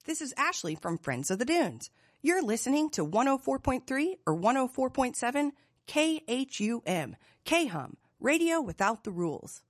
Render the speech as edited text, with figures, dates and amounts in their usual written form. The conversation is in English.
This is Ashley from Friends of the Dunes. You're listening to 104.3 or 104.7 KHUM, KHUM, Radio Without the Rules.